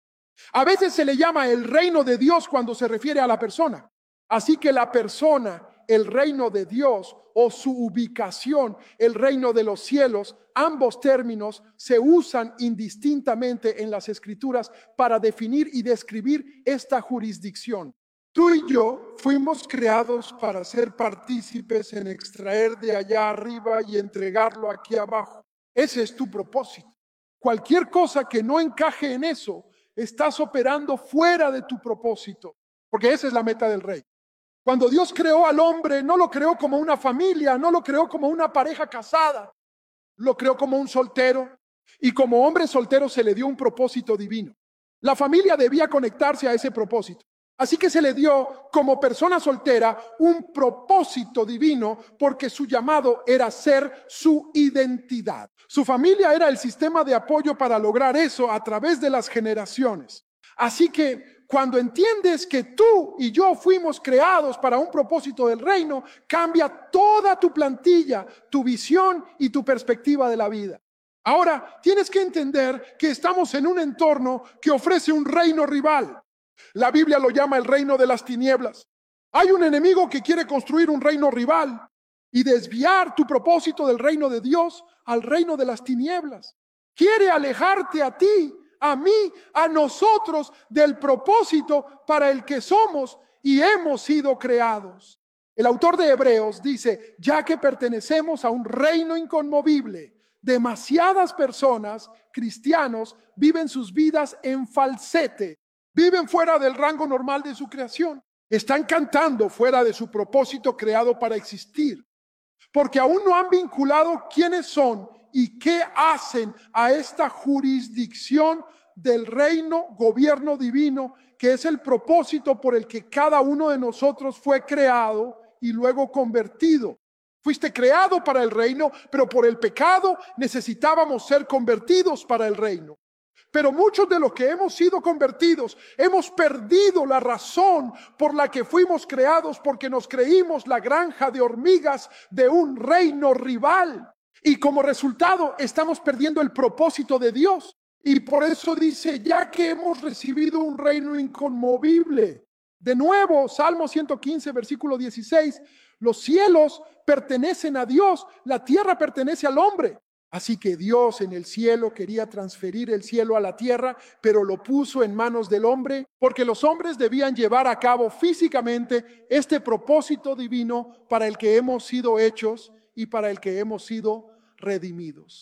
A veces se le llama el reino de Dios cuando se refiere a la persona. Así que la persona, el reino de Dios o su ubicación, el reino de los cielos, ambos términos se usan indistintamente en las Escrituras para definir y describir esta jurisdicción. Tú y yo fuimos creados para ser partícipes en extraer de allá arriba y entregarlo aquí abajo. Ese es tu propósito. Cualquier cosa que no encaje en eso, estás operando fuera de tu propósito, porque esa es la meta del rey. Cuando Dios creó al hombre, no lo creó como una familia, no lo creó como una pareja casada, lo creó como un soltero, y como hombre soltero se le dio un propósito divino. La familia debía conectarse a ese propósito. Así que se le dio como persona soltera un propósito divino porque su llamado era ser su identidad. Su familia era el sistema de apoyo para lograr eso a través de las generaciones. Así que cuando entiendes que tú y yo fuimos creados para un propósito del reino, cambia toda tu plantilla, tu visión y tu perspectiva de la vida. Ahora, tienes que entender que estamos en un entorno que ofrece un reino rival. La Biblia lo llama el reino de las tinieblas. Hay un enemigo que quiere construir un reino rival y desviar tu propósito del reino de Dios al reino de las tinieblas. Quiere alejarte a ti, a mí, a nosotros del propósito para el que somos y hemos sido creados. El autor de Hebreos dice, ya que pertenecemos a un reino inconmovible, demasiadas personas, cristianos, viven sus vidas en falsete, viven fuera del rango normal de su creación, están cantando fuera de su propósito creado para existir, porque aún no han vinculado quiénes son y qué hacen a esta jurisdicción del reino, gobierno divino, que es el propósito por el que cada uno de nosotros fue creado y luego convertido. Fuiste creado para el reino, pero por el pecado necesitábamos ser convertidos para el reino. Pero muchos de los que hemos sido convertidos hemos perdido la razón por la que fuimos creados, porque nos creímos la granja de hormigas de un reino rival. Y como resultado estamos perdiendo el propósito de Dios. Y por eso dice, ya que hemos recibido un reino inconmovible. De nuevo, Salmo 115, versículo 16, los cielos pertenecen a Dios, la tierra pertenece al hombre. Así que Dios en el cielo quería transferir el cielo a la tierra, pero lo puso en manos del hombre, porque los hombres debían llevar a cabo físicamente este propósito divino para el que hemos sido hechos y para el que hemos sido redimidos.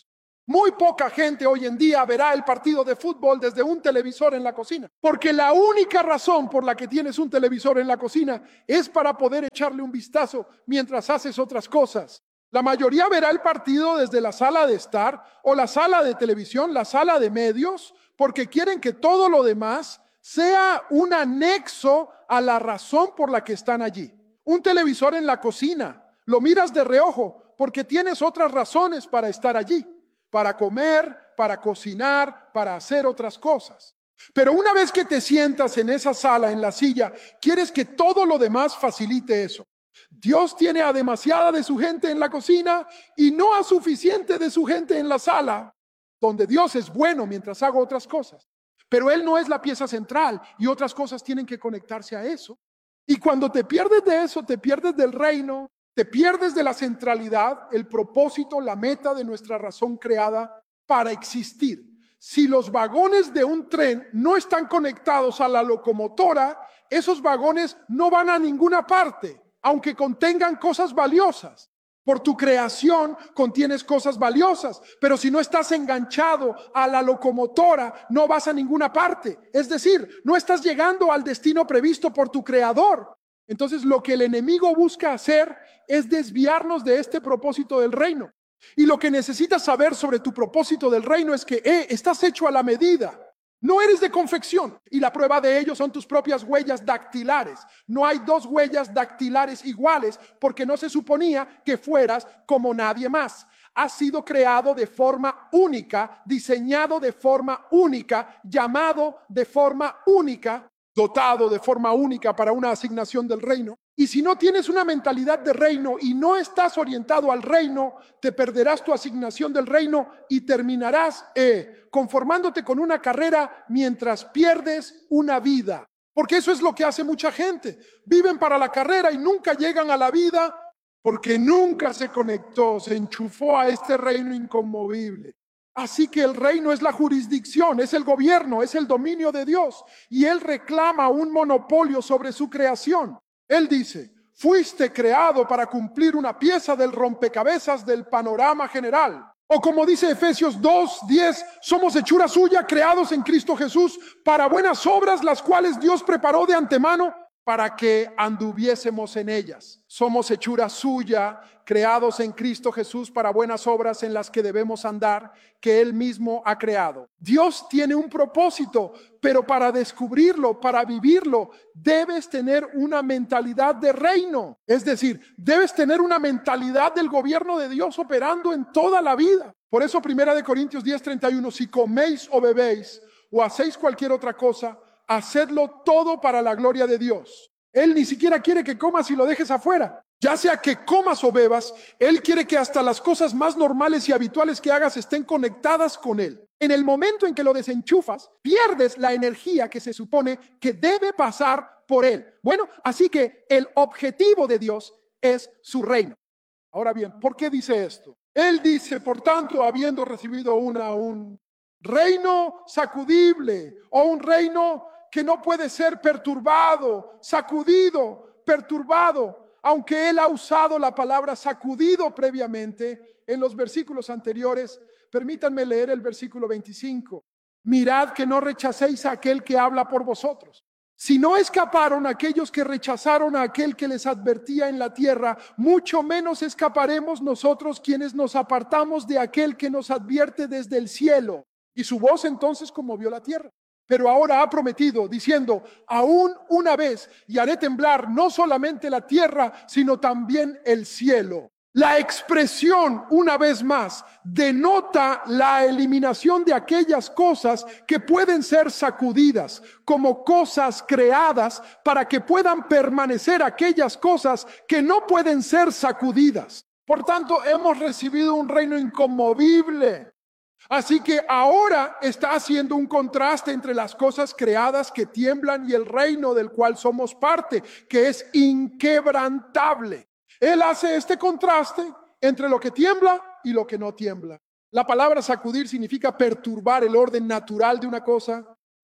Muy poca gente hoy en día verá el partido de fútbol desde un televisor en la cocina, porque la única razón por la que tienes un televisor en la cocina es para poder echarle un vistazo mientras haces otras cosas. La mayoría verá el partido desde la sala de estar o la sala de televisión, la sala de medios, porque quieren que todo lo demás sea un anexo a la razón por la que están allí. Un televisor en la cocina, lo miras de reojo porque tienes otras razones para estar allí. Para comer, para cocinar, para hacer otras cosas. Pero una vez que te sientas en esa sala, en la silla, quieres que todo lo demás facilite eso. Dios tiene a demasiada de su gente en la cocina y no a suficiente de su gente en la sala, donde Dios es bueno mientras hago otras cosas. Pero Él no es la pieza central y otras cosas tienen que conectarse a eso. Y cuando te pierdes de eso, te pierdes del reino. Te pierdes de la centralidad, el propósito, la meta de nuestra razón creada para existir. Si los vagones de un tren no están conectados a la locomotora, esos vagones no van a ninguna parte, aunque contengan cosas valiosas. Por tu creación contienes cosas valiosas, pero si no estás enganchado a la locomotora, no vas a ninguna parte. Es decir, no estás llegando al destino previsto por tu creador. Entonces lo que el enemigo busca hacer es desviarnos de este propósito del reino. Y lo que necesitas saber sobre tu propósito del reino es que estás hecho a la medida. No eres de confección. Y la prueba de ello son tus propias huellas dactilares. No hay dos huellas dactilares iguales porque no se suponía que fueras como nadie más. Has sido creado de forma única, diseñado de forma única, llamado de forma única, dotado de forma única para una asignación del reino. Y si no tienes una mentalidad de reino y no estás orientado al reino, te perderás tu asignación del reino y terminarás conformándote con una carrera mientras pierdes una vida. Porque eso es lo que hace mucha gente. Viven para la carrera y nunca llegan a la vida porque nunca se conectó, se enchufó a este reino inconmovible. Así que el reino es la jurisdicción, es el gobierno, es el dominio de Dios. Y Él reclama un monopolio sobre su creación. Él dice, fuiste creado para cumplir una pieza del rompecabezas del panorama general. O como dice Efesios 2:10, somos hechura suya, creados en Cristo Jesús, para buenas obras, las cuales Dios preparó de antemano para que anduviésemos en ellas. Somos hechura suya, creados en Cristo Jesús para buenas obras en las que debemos andar, que Él mismo ha creado. Dios tiene un propósito, pero para descubrirlo, para vivirlo, debes tener una mentalidad de reino. Es decir, debes tener una mentalidad del gobierno de Dios operando en toda la vida. Por eso 1 Corintios 10:31, si coméis o bebéis o hacéis cualquier otra cosa, hacedlo todo para la gloria de Dios. Él ni siquiera quiere que comas y lo dejes afuera. Ya sea que comas o bebas, Él quiere que hasta las cosas más normales y habituales que hagas estén conectadas con Él. En el momento en que lo desenchufas, pierdes la energía que se supone que debe pasar por Él. Bueno, así que el objetivo de Dios es su reino. Ahora bien, ¿por qué dice esto? Él dice, por tanto, habiendo recibido un reino sacudible o un reino que no puede ser perturbado, sacudido, perturbado, aunque Él ha usado la palabra sacudido previamente en los versículos anteriores. Permítanme leer el versículo 25. Mirad que no rechacéis a aquel que habla por vosotros. Si no escaparon aquellos que rechazaron a aquel que les advertía en la tierra, mucho menos escaparemos nosotros quienes nos apartamos de aquel que nos advierte desde el cielo. Y su voz entonces conmovió la tierra. Pero ahora ha prometido, diciendo, aún una vez, y haré temblar no solamente la tierra, sino también el cielo. La expresión, una vez más, denota la eliminación de aquellas cosas que pueden ser sacudidas, como cosas creadas, para que puedan permanecer aquellas cosas que no pueden ser sacudidas. Por tanto, hemos recibido un reino inconmovible. Así que ahora está haciendo un contraste entre las cosas creadas que tiemblan y el reino del cual somos parte, que es inquebrantable. Él hace este contraste entre lo que tiembla y lo que no tiembla. La palabra sacudir significa perturbar el orden natural de una cosa,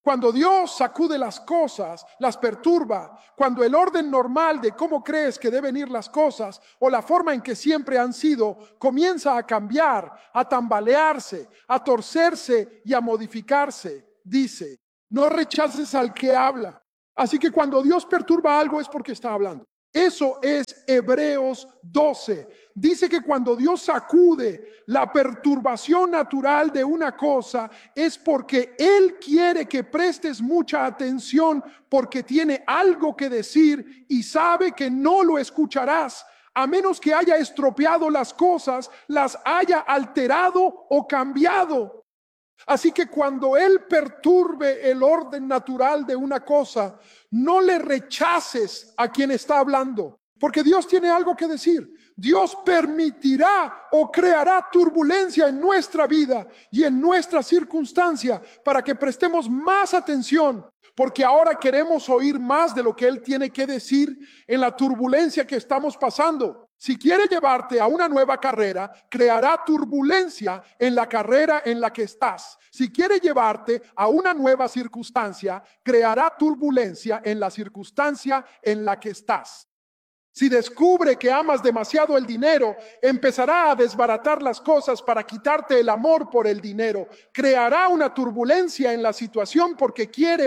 Cuando Dios sacude las cosas, las perturba, cuando el orden normal de cómo crees que deben ir las cosas o la forma en que siempre han sido comienza a cambiar, a tambalearse, a torcerse y a modificarse, dice, no rechaces al que habla. Así que cuando Dios perturba algo es porque está hablando. Eso es Hebreos 12. Dice que cuando Dios sacude la perturbación natural de una cosa es porque Él quiere que prestes mucha atención porque tiene algo que decir y sabe que no lo escucharás a menos que haya estropeado las cosas, las haya alterado o cambiado. Así que cuando Él perturbe el orden natural de una cosa, no le rechaces a quien está hablando, porque Dios tiene algo que decir. Dios permitirá o creará turbulencia en nuestra vida y en nuestra circunstancia para que prestemos más atención, porque ahora queremos oír más de lo que Él tiene que decir en la turbulencia que estamos pasando. Si quiere llevarte a una nueva carrera, creará turbulencia en la carrera en la que estás. Si quiere llevarte a una nueva circunstancia, creará turbulencia en la circunstancia en la que estás. Si descubre que amas demasiado el dinero, empezará a desbaratar las cosas para quitarte el amor por el dinero. Creará una turbulencia en la situación porque quiere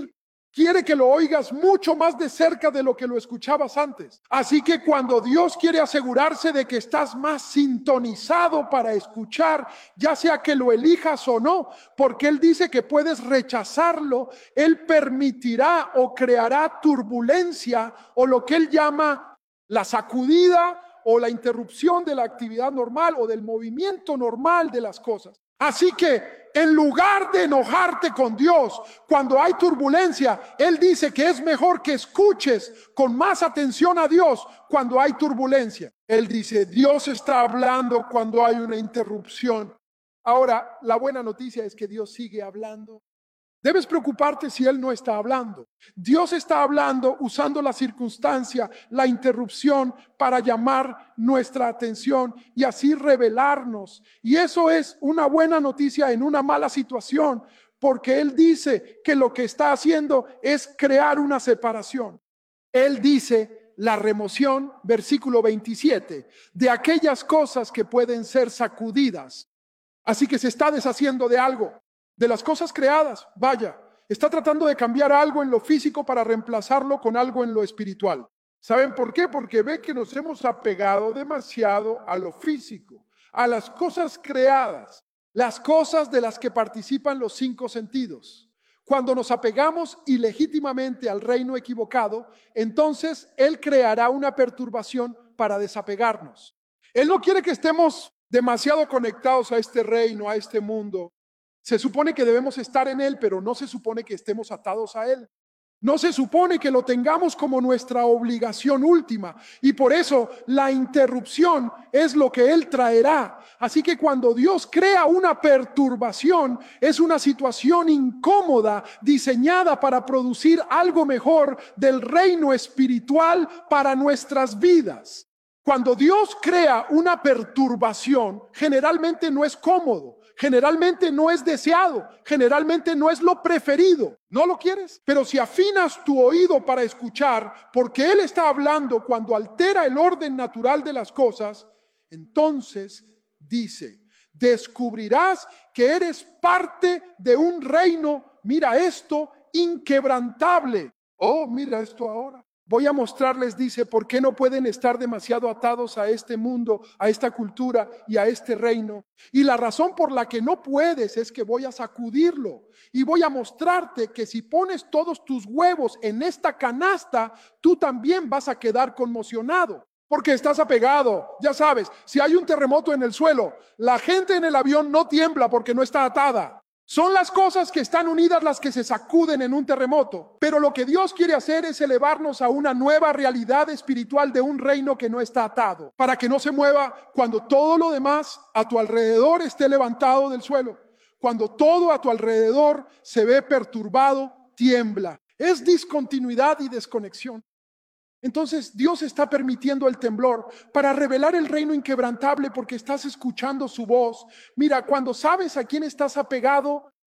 que lo oigas mucho más de cerca de lo que lo escuchabas antes. Así que cuando Dios quiere asegurarse de que estás más sintonizado para escuchar, ya sea que lo elijas o no, porque Él dice que puedes rechazarlo, Él permitirá o creará turbulencia o lo que Él llama la sacudida o la interrupción de la actividad normal o del movimiento normal de las cosas. Así que en lugar de enojarte con Dios cuando hay turbulencia, Él dice que es mejor que escuches con más atención a Dios cuando hay turbulencia. Él dice, Dios está hablando cuando hay una interrupción. Ahora, la buena noticia es que Dios sigue hablando. Debes preocuparte si Él no está hablando. Dios está hablando usando la circunstancia, la interrupción para llamar nuestra atención y así revelarnos. Y eso es una buena noticia en una mala situación, porque Él dice que lo que está haciendo es crear una separación. Él dice la remoción, versículo 27, de aquellas cosas que pueden ser sacudidas. Así que se está deshaciendo de algo. De las cosas creadas, está tratando de cambiar algo en lo físico para reemplazarlo con algo en lo espiritual. ¿Saben por qué? Porque ve que nos hemos apegado demasiado a lo físico, a las cosas creadas, las cosas de las que participan los 5 sentidos. Cuando nos apegamos ilegítimamente al reino equivocado, entonces Él creará una perturbación para desapegarnos. Él no quiere que estemos demasiado conectados a este reino, a este mundo. Se supone que debemos estar en Él, pero no se supone que estemos atados a Él. No se supone que lo tengamos como nuestra obligación última. Y por eso la interrupción es lo que Él traerá. Así que cuando Dios crea una perturbación, es una situación incómoda diseñada para producir algo mejor del reino espiritual para nuestras vidas. Cuando Dios crea una perturbación, generalmente no es cómodo. Generalmente no es deseado, generalmente no es lo preferido, no lo quieres. Pero si afinas tu oído para escuchar, porque Él está hablando cuando altera el orden natural de las cosas, entonces dice, descubrirás que eres parte de un reino, mira esto, inquebrantable. Oh, mira esto ahora. Voy a mostrarles, dice, por qué no pueden estar demasiado atados a este mundo, a esta cultura y a este reino. Y la razón por la que no puedes es que voy a sacudirlo y voy a mostrarte que si pones todos tus huevos en esta canasta, tú también vas a quedar conmocionado. Porque estás apegado, ya sabes, si hay un terremoto en el suelo, la gente en el avión no tiembla porque no está atada. Son las cosas que están unidas las que se sacuden en un terremoto. Pero lo que Dios quiere hacer es elevarnos a una nueva realidad espiritual de un reino que no está atado, para que no se mueva cuando todo lo demás a tu alrededor esté levantado del suelo. Cuando todo a tu alrededor se ve perturbado, tiembla. Es discontinuidad y desconexión. Entonces Dios está permitiendo el temblor para revelar el reino inquebrantable porque estás escuchando su voz. Mira, cuando sabes a quién estás apegado,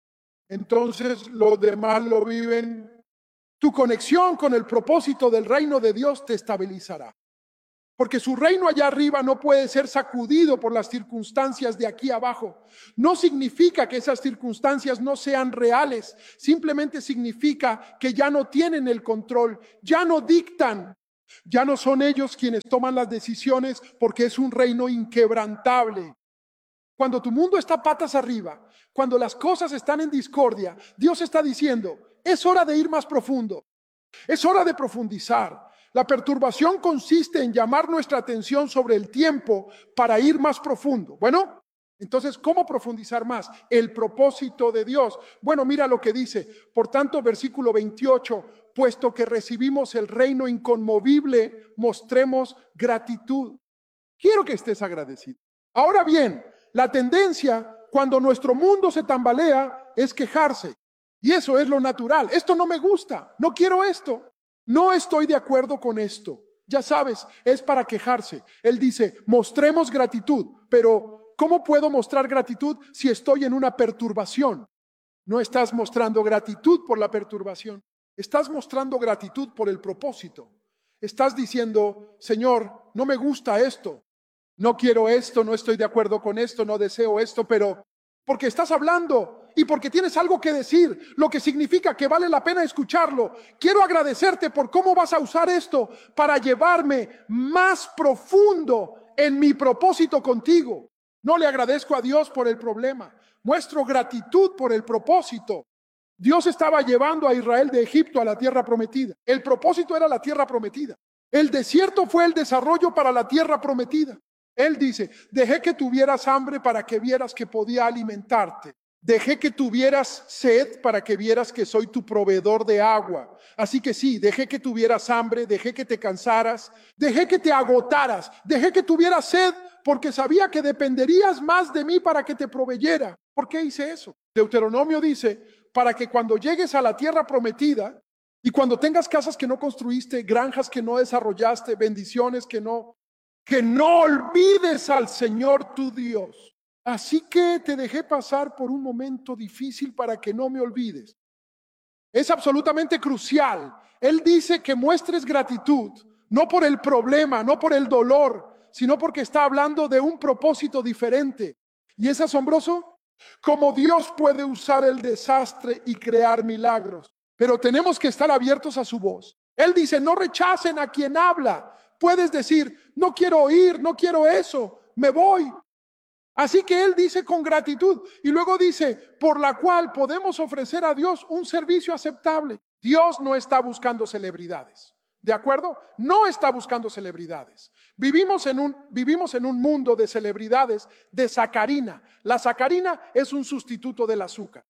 entonces los demás lo viven. Tu conexión con el propósito del reino de Dios te estabilizará. Porque su reino allá arriba no puede ser sacudido por las circunstancias de aquí abajo. No significa que esas circunstancias no sean reales. Simplemente significa que ya no tienen el control, ya no dictan. Ya no son ellos quienes toman las decisiones porque es un reino inquebrantable. Cuando tu mundo está patas arriba, cuando las cosas están en discordia, Dios está diciendo, es hora de ir más profundo, es hora de profundizar. La perturbación consiste en llamar nuestra atención sobre el tiempo para ir más profundo. Bueno, entonces, ¿cómo profundizar más? El propósito de Dios. Bueno, mira lo que dice. Por tanto, versículo 28, puesto que recibimos el reino inconmovible, mostremos gratitud. Quiero que estés agradecido. Ahora bien, la tendencia cuando nuestro mundo se tambalea es quejarse. Y eso es lo natural. Esto no me gusta, no quiero esto. No estoy de acuerdo con esto. Ya sabes, es para quejarse. Él dice, mostremos gratitud. Pero, ¿cómo puedo mostrar gratitud si estoy en una perturbación? No estás mostrando gratitud por la perturbación. Estás mostrando gratitud por el propósito. Estás diciendo, Señor, no me gusta esto. No quiero esto, no estoy de acuerdo con esto, no deseo esto, pero porque estás hablando y porque tienes algo que decir, lo que significa que vale la pena escucharlo. Quiero agradecerte por cómo vas a usar esto para llevarme más profundo en mi propósito contigo. No le agradezco a Dios por el problema, muestro gratitud por el propósito. Dios estaba llevando a Israel de Egipto a la tierra prometida. El propósito era la tierra prometida. El desierto fue el desarrollo para la tierra prometida. Él dice, dejé que tuvieras hambre para que vieras que podía alimentarte. Dejé que tuvieras sed para que vieras que soy tu proveedor de agua. Así que sí, dejé que tuvieras hambre, dejé que te cansaras, dejé que te agotaras, dejé que tuvieras sed porque sabía que dependerías más de mí para que te proveyera. ¿Por qué hice eso? Deuteronomio dice, para que cuando llegues a la tierra prometida y cuando tengas casas que no construiste, granjas que no desarrollaste, bendiciones que no olvides al Señor tu Dios. Así que te dejé pasar por un momento difícil para que no me olvides. Es absolutamente crucial. Él dice que muestres gratitud, no por el problema, no por el dolor, sino porque está hablando de un propósito diferente. ¿Y es asombroso? Como Dios puede usar el desastre y crear milagros. Pero tenemos que estar abiertos a su voz. Él dice, no rechacen a quien habla. Puedes decir, no quiero oír, no quiero eso, me voy. Así que él dice con gratitud y luego dice, por la cual podemos ofrecer a Dios un servicio aceptable. Dios no está buscando celebridades, ¿de acuerdo? No está buscando celebridades. Vivimos en un mundo de celebridades de sacarina. La sacarina es un sustituto del azúcar.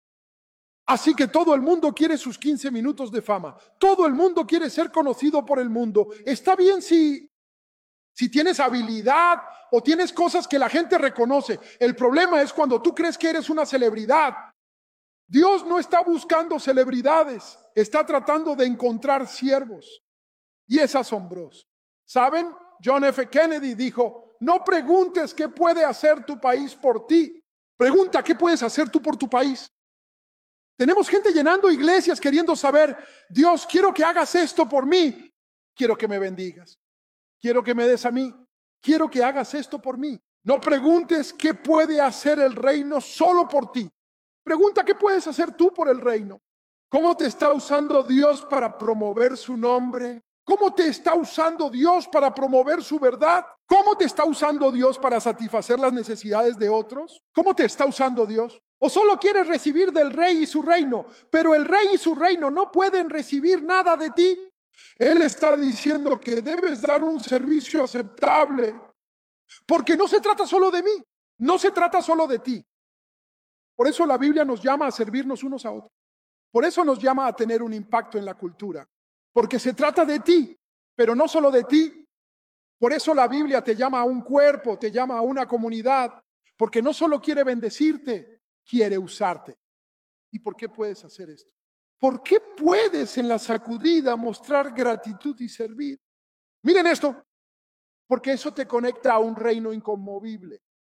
Así que todo el mundo quiere sus 15 minutos de fama. Todo el mundo quiere ser conocido por el mundo. Está bien si tienes habilidad o tienes cosas que la gente reconoce. El problema es cuando tú crees que eres una celebridad. Dios no está buscando celebridades. Está tratando de encontrar siervos. Y es asombroso. ¿Saben? John F. Kennedy dijo, no preguntes qué puede hacer tu país por ti. Pregunta qué puedes hacer tú por tu país. Tenemos gente llenando iglesias queriendo saber, Dios, quiero que hagas esto por mí. Quiero que me bendigas. Quiero que me des a mí. Quiero que hagas esto por mí. No preguntes qué puede hacer el reino solo por ti. Pregunta qué puedes hacer tú por el reino. ¿Cómo te está usando Dios para promover su nombre? ¿Cómo te está usando Dios para promover su verdad? ¿Cómo te está usando Dios para satisfacer las necesidades de otros? ¿Cómo te está usando Dios? ¿O solo quieres recibir del rey y su reino, pero el rey y su reino no pueden recibir nada de ti? Él está diciendo que debes dar un servicio aceptable, porque no se trata solo de mí, no se trata solo de ti. Por eso la Biblia nos llama a servirnos unos a otros. Por eso nos llama a tener un impacto en la cultura, porque se trata de ti, pero no solo de ti. Por eso la Biblia te llama a un cuerpo, te llama a una comunidad, porque no solo quiere bendecirte, quiere usarte. ¿Y por qué puedes hacer esto? ¿Por qué puedes en la sacudida mostrar gratitud y servir? Miren esto, porque eso te conecta a un reino inconmovible.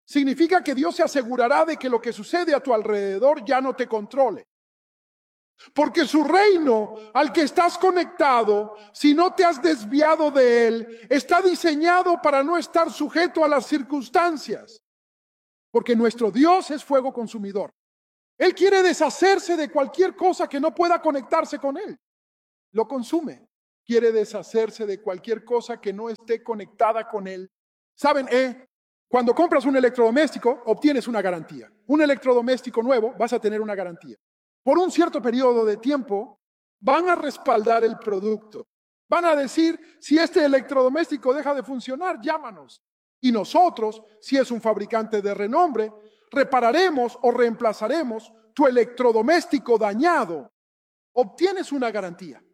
significa que Dios se asegurará de que lo que sucede a tu alrededor ya no te controle. Porque su reino al que estás conectado, si no te has desviado de él, está diseñado para no estar sujeto a las circunstancias. Porque nuestro Dios es fuego consumidor. Él quiere deshacerse de cualquier cosa que no pueda conectarse con él. Lo consume. Quiere deshacerse de cualquier cosa que no esté conectada con él. ¿Saben? Cuando compras un electrodoméstico, obtienes una garantía. Un electrodoméstico nuevo, vas a tener una garantía. Por un cierto periodo de tiempo, van a respaldar el producto. Van a decir, si este electrodoméstico deja de funcionar, llámanos. Y nosotros, si es un fabricante de renombre, repararemos o reemplazaremos tu electrodoméstico dañado. Obtienes una garantía.